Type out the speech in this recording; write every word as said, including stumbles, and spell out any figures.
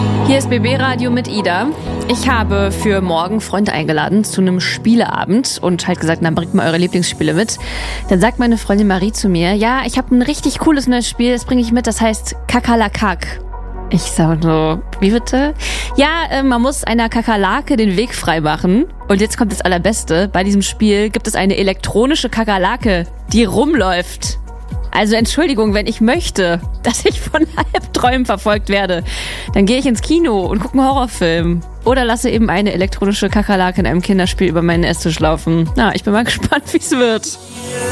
Hier ist B B Radio mit Ida. Ich habe für morgen Freunde eingeladen zu einem Spieleabend und halt gesagt, dann bringt mal eure Lieblingsspiele mit. Dann sagt meine Freundin Marie zu mir, ja, ich habe ein richtig cooles neues Spiel, das bringe ich mit, das heißt Kakerlakak. Ich sag so, wie bitte? Ja, äh, man muss einer Kakerlake den Weg frei machen. Und jetzt kommt das Allerbeste. Bei diesem Spiel gibt es eine elektronische Kakerlake, die rumläuft. Also Entschuldigung, wenn ich möchte, dass ich von Albträumen verfolgt werde, dann gehe ich ins Kino und gucke einen Horrorfilm. Oder lasse eben eine elektronische Kakerlake in einem Kinderspiel über meinen Esstisch laufen. Na, ich bin mal gespannt, wie es wird.